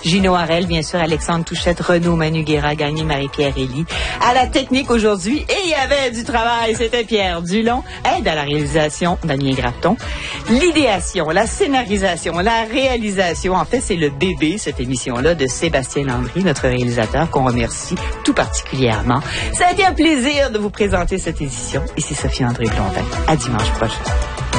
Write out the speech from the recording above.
Gino Harel, bien sûr, Alexandre Touchette, Renaud, Manu Guérin, Gagné, Marie-Pierre Elie. À la technique aujourd'hui, et il y avait du travail, c'était Pierre Dulon. Aide à la réalisation, Damien Grafton. L'idéation, la scénarisation, la réalisation, en fait, c'est le bébé, cette émission-là, de Sébastien Landry, notre réalisateur, qu'on remercie tout particulièrement. Ça a été un plaisir de vous présenter cette édition. Ici Sophie-André Blondin. À dimanche prochain.